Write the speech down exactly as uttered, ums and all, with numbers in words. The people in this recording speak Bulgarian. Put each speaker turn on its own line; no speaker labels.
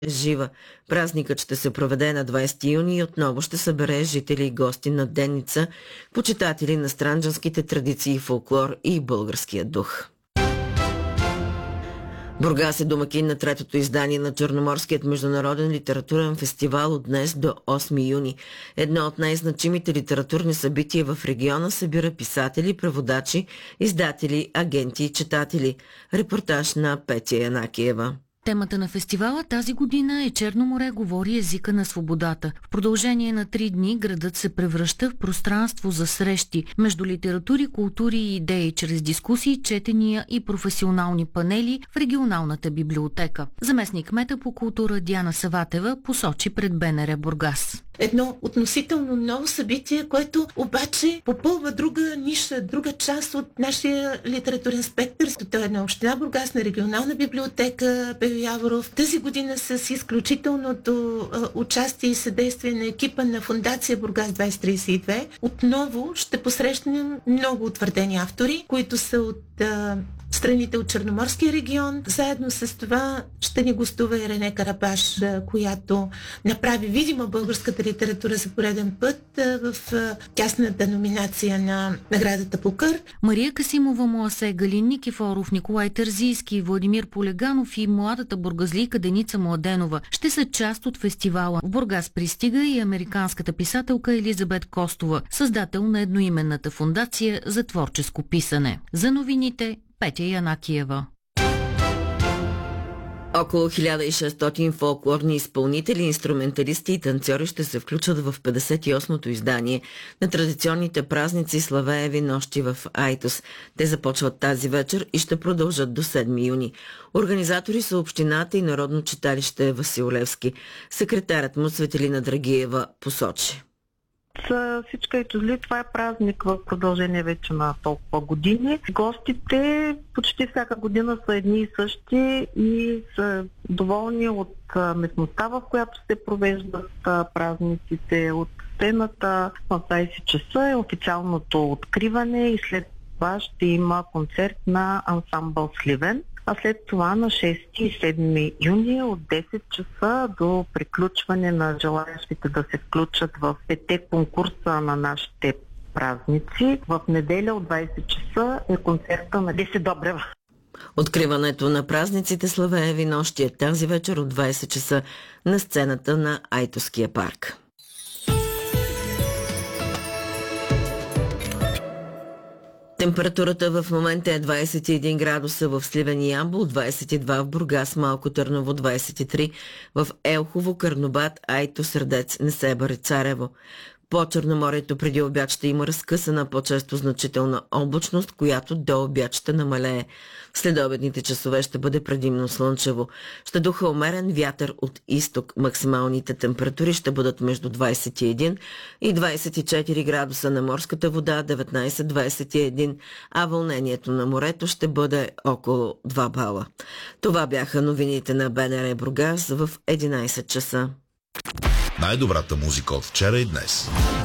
жива. Празникът ще се проведе на двайсети юни и отново ще събере жители и гости на Деница, почитатели на странджанските традиции, фолклор и българския дух. Бургас е домакин на третото издание на Черноморският международен литературен фестивал от днес до осми юни. Едно от най-значимите литературни събития в региона събира писатели, преводачи, издатели, агенти и читатели. Репортаж на Петя Янакиева.
Темата на фестивала тази година е Черно море говори езика на свободата. В продължение на три дни градът се превръща в пространство за срещи между литератури, култури и идеи чрез дискусии, четения и професионални панели в регионалната библиотека. Заместник кмета по култура Диана Саватева посочи пред БНР Бургас.
Едно относително ново събитие, което обаче попълва друга ниша, друга част от нашия литературен спектър. Това е на община Бургас, на регионална библиотека Пейо Яворов. Тази година с изключителното а, участие и съдействие на екипа на Фондация Бургас двайсет трийсет и две отново ще посрещнем много утвърдени автори, които са от а, страните от Черноморския регион. Заедно с това ще ни гостува и Рене Карабаш, която направи видима българската литература за пореден път в тясната номинация на наградата Пукър.
Мария Касимова Муасе, Галин Никифоров, Николай Тързийски, Владимир Полеганов и младата бургазлийка Деница Младенова ще са част от фестивала. В Бургас пристига и американската писателка Елизабет Костова, създател на едноименната фондация за творческо писане. За новините Петя Янакиева.
Около хиляда и шестстотин фолклорни изпълнители, инструменталисти и танцори ще се включат в петдесет и осмото издание на традиционните празници Славееви нощи в Айтос. Те започват тази вечер и ще продължат до седми юни. Организатори са общината и Народно читалище Васил Левски. Секретарят му Светелина Драгиева посочи.
За всички айтозли това е празник в продължение вече на толкова години. Гостите почти всяка година са едни и същи и са доволни от местността, в която се провеждат празниците, от сцената. В двайсет часа е официалното откриване и след това ще има концерт на ансамбъл Сливен. А след това на шести и седми юни от десет часа до приключване на желаящите да се включат в пете конкурса на нашите празници. В неделя от двайсет часа е концерта на Деси Добрева.
Откриването на празниците Славееви нощи е тази вечер от двайсет часа на сцената на Айтоския парк. Температурата в момента е двайсет и един градуса в Сливен и Ямбол, двайсет и два в Бургас, Малко Търново двайсет и три, в Елхово, Карнобат, Айтос, Средец, Несебър и Царево. По Черноморието преди обяд ще има разкъсана, по-често значителна облачност, която до обяд ще намалее. В следобедните часове ще бъде предимно слънчево. Ще духа умерен вятър от изток. Максималните температури ще бъдат между двайсет и един и двайсет и четири градуса на морската вода, деветнайсет до двайсет и един, а вълнението на морето ще бъде около два бала. Това бяха новините на БНР Бургас в единайсет часа.
Най-добрата музика от вчера и днес.